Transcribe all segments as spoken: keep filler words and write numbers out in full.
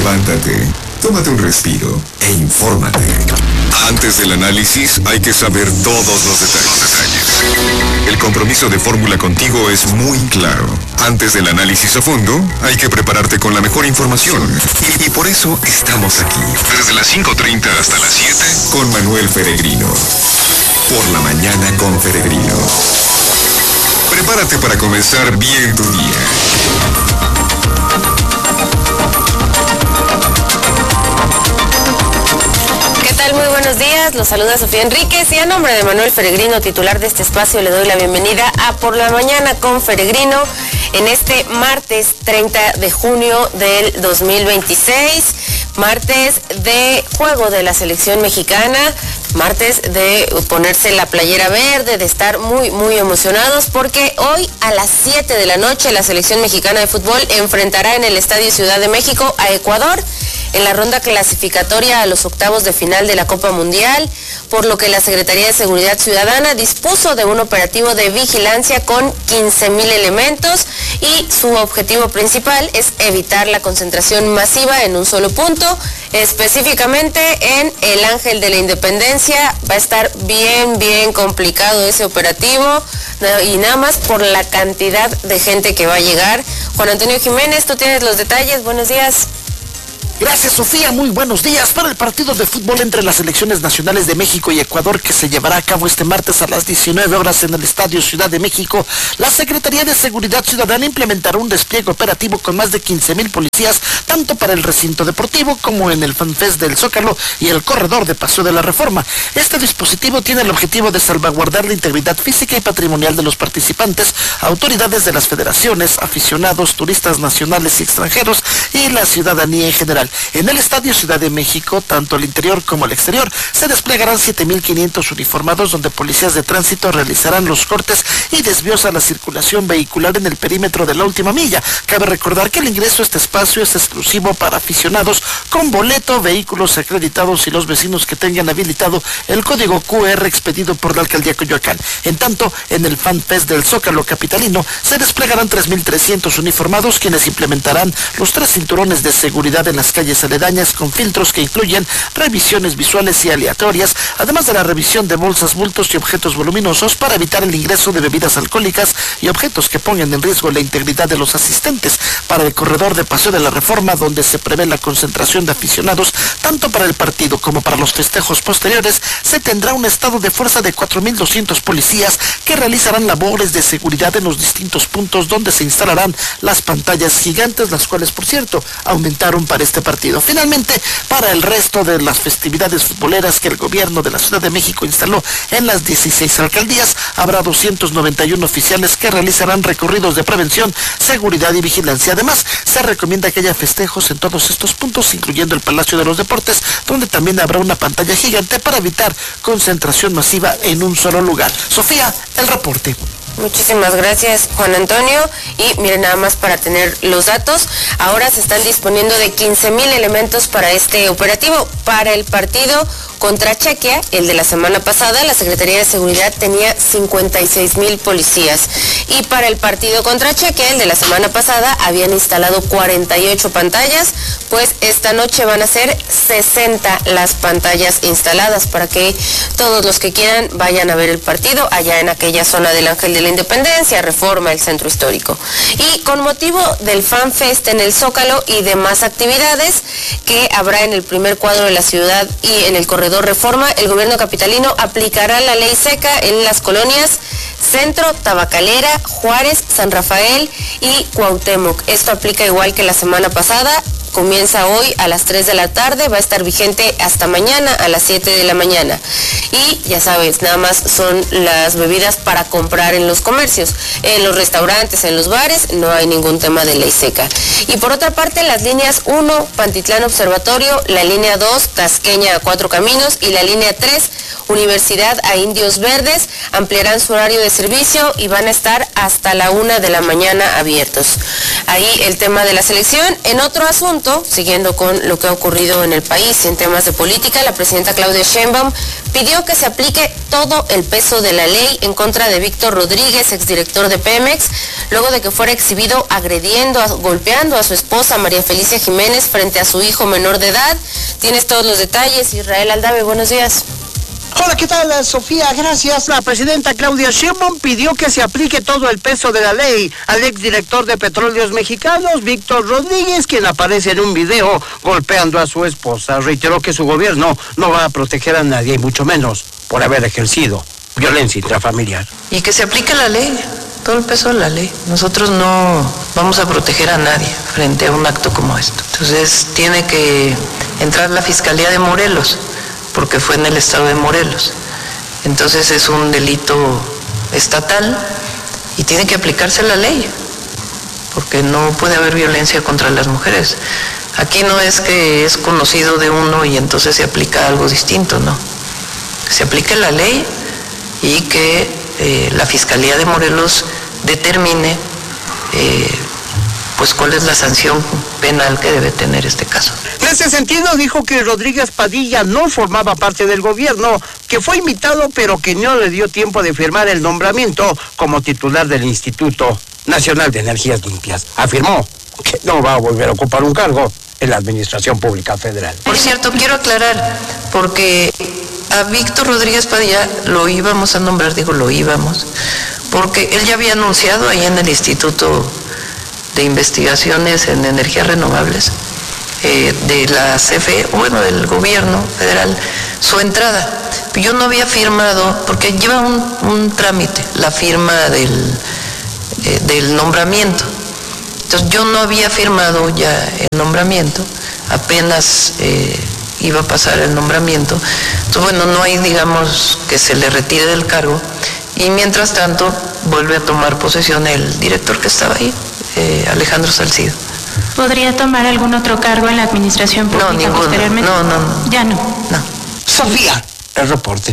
Levántate, tómate un respiro e infórmate. Antes del análisis hay que saber todos los detalles. El compromiso de Fórmula contigo es muy claro. Antes del análisis a fondo, hay que prepararte con la mejor información. Y, y por eso estamos aquí. Desde las cinco treinta hasta las siete, con Manuel Peregrino. Por la mañana con Peregrino. Prepárate para comenzar bien tu día. Muy buenos días, los saluda Sofía Enríquez y a nombre de Manuel Peregrino, titular de este espacio, le doy la bienvenida a Por la Mañana con Peregrino en este martes treinta de junio del dos mil veintiséis, martes de juego de la selección mexicana, martes de ponerse la playera verde, de estar muy, muy emocionados porque hoy a las siete de la noche la selección mexicana de fútbol enfrentará en el Estadio Ciudad de México a Ecuador en la ronda clasificatoria a los octavos de final de la Copa Mundial, por lo que la Secretaría de Seguridad Ciudadana dispuso de un operativo de vigilancia con quince mil elementos y su objetivo principal es evitar la concentración masiva en un solo punto, específicamente en el Ángel de la Independencia. Va a estar bien, bien complicado ese operativo y nada más por la cantidad de gente que va a llegar. Juan Antonio Jiménez, tú tienes los detalles, buenos días. Gracias, Sofía, muy buenos días. Para el partido de fútbol entre las selecciones nacionales de México y Ecuador, que se llevará a cabo este martes a las diecinueve horas en el Estadio Ciudad de México, la Secretaría de Seguridad Ciudadana implementará un despliegue operativo con más de quince mil policías, tanto para el recinto deportivo como en el FanFest del Zócalo y el corredor de Paseo de la Reforma. Este dispositivo tiene el objetivo de salvaguardar la integridad física y patrimonial de los participantes, autoridades de las federaciones, aficionados, turistas nacionales y extranjeros y la ciudadanía en general. En el Estadio Ciudad de México, tanto el interior como el exterior, se desplegarán siete mil quinientos uniformados donde policías de tránsito realizarán los cortes y desvíos a la circulación vehicular en el perímetro de la última milla. Cabe recordar que el ingreso a este espacio es exclusivo para aficionados con boleto, vehículos acreditados y los vecinos que tengan habilitado el código cu erre expedido por la Alcaldía Coyoacán. En tanto, en el FanFest del Zócalo capitalino se desplegarán tres mil trescientos uniformados quienes implementarán los tres cinturones de seguridad en las calles aledañas con filtros que incluyen revisiones visuales y aleatorias, además de la revisión de bolsas, bultos y objetos voluminosos para evitar el ingreso de bebidas alcohólicas y objetos que pongan en riesgo la integridad de los asistentes. Para el corredor de Paseo de la Reforma, donde se prevé la concentración de aficionados, tanto para el partido como para los festejos posteriores, se tendrá un estado de fuerza de cuatro mil doscientos policías que realizarán labores de seguridad en los distintos puntos donde se instalarán las pantallas gigantes, las cuales, por cierto, aumentaron para este partido. Partido. Finalmente, para el resto de las festividades futboleras que el gobierno de la Ciudad de México instaló en las dieciséis alcaldías, habrá doscientos noventa y uno oficiales que realizarán recorridos de prevención, seguridad y vigilancia. Además, se recomienda que haya festejos en todos estos puntos, incluyendo el Palacio de los Deportes, donde también habrá una pantalla gigante para evitar concentración masiva en un solo lugar. Sofía, el reporte. Muchísimas gracias, Juan Antonio. Y miren, nada más para tener los datos, ahora se están disponiendo de quince mil elementos para este operativo. Para el partido contra Chequia, el de la semana pasada, la Secretaría de Seguridad tenía cincuenta y seis mil policías. Y para el partido contra Chequia, el de la semana pasada, habían instalado cuarenta y ocho pantallas, pues esta noche van a ser sesenta las pantallas instaladas para que todos los que quieran vayan a ver el partido allá en aquella zona del Ángel de la Independencia, Reforma, el Centro Histórico. Y con motivo del FanFest en el Zócalo y demás actividades que habrá en el primer cuadro de la ciudad y en el corredor Reforma, el gobierno capitalino aplicará la ley seca en las colonias Centro, Tabacalera, Juárez, San Rafael y Cuauhtémoc. Esto aplica igual que la semana pasada. Comienza hoy a las tres de la tarde, va a estar vigente hasta mañana a las siete de la mañana. Y ya sabes, nada más son las bebidas para comprar en los comercios. En los restaurantes, en los bares, no hay ningún tema de ley seca. Y por otra parte, las líneas uno, Pantitlán Observatorio, la línea dos, Tasqueña a Cuatro Caminos y la línea tres, Universidad a Indios Verdes, ampliarán su horario de servicio y van a estar hasta la una de la mañana abiertos. Ahí el tema de la selección. En otro asunto, punto, siguiendo con lo que ha ocurrido en el país en temas de política, la presidenta Claudia Sheinbaum pidió que se aplique todo el peso de la ley en contra de Víctor Rodríguez, exdirector de Pemex, luego de que fuera exhibido agrediendo, golpeando a su esposa María Felicia Jiménez frente a su hijo menor de edad. Tienes todos los detalles, Israel Aldave, buenos días. Hola, ¿qué tal, Sofía? Gracias. La presidenta Claudia Sheinbaum pidió que se aplique todo el peso de la ley al exdirector de Petróleos Mexicanos, Víctor Rodríguez, quien aparece en un video golpeando a su esposa. Reiteró que su gobierno no va a proteger a nadie, y mucho menos por haber ejercido violencia intrafamiliar. Y que se aplique la ley, todo el peso de la ley. Nosotros no vamos a proteger a nadie frente a un acto como esto. Entonces tiene que entrar la Fiscalía de Morelos, porque fue en el estado de Morelos. Entonces es un delito estatal y tiene que aplicarse la ley, porque no puede haber violencia contra las mujeres. Aquí no es que es conocido de uno y entonces se aplica algo distinto, no. Que se aplique la ley y que eh, la Fiscalía de Morelos determine eh, pues cuál es la sanción penal que debe tener este caso. En ese sentido dijo que Rodríguez Padilla no formaba parte del gobierno, que fue invitado pero que no le dio tiempo de firmar el nombramiento como titular del Instituto Nacional de Energías Limpias. Afirmó que no va a volver a ocupar un cargo en la Administración Pública Federal. Por cierto, quiero aclarar, porque a Víctor Rodríguez Padilla lo íbamos a nombrar, digo lo íbamos, porque él ya había anunciado ahí en el Instituto de Investigaciones en Energías Renovables eh, de la C F E, bueno, del gobierno federal, su entrada. Yo no había firmado, porque lleva un, un trámite, la firma del, eh, del nombramiento. Entonces yo no había firmado ya el nombramiento, apenas eh, iba a pasar el nombramiento. Entonces, bueno, no hay, digamos, que se le retire del cargo. Y mientras tanto, vuelve a tomar posesión el director que estaba ahí, eh, Alejandro Salcido. ¿Podría tomar algún otro cargo en la administración pública no, ninguno. posteriormente? No, no, no. Ya no. No. Sofía, el reporte.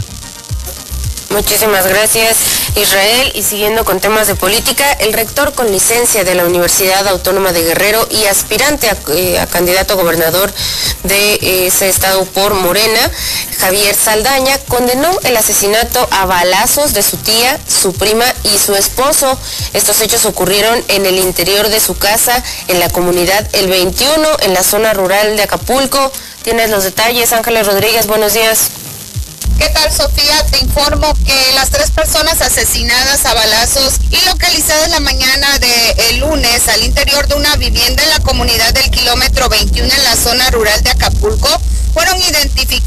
Muchísimas gracias, Israel. Y siguiendo con temas de política, el rector con licencia de la Universidad Autónoma de Guerrero y aspirante a, eh, a candidato a gobernador de eh, ese estado por Morena, Javier Saldaña, condenó el asesinato a balazos de su tía, su prima y su esposo. Estos hechos ocurrieron en el interior de su casa, en la comunidad El veintiuno, en la zona rural de Acapulco. Tienes los detalles, Ángeles Rodríguez, buenos días. ¿Qué tal, Sofía? Te informo que las tres personas asesinadas a balazos y localizadas la mañana del lunes al interior de una vivienda en la comunidad del kilómetro veintiuno en la zona rural de Acapulco fueron identificadas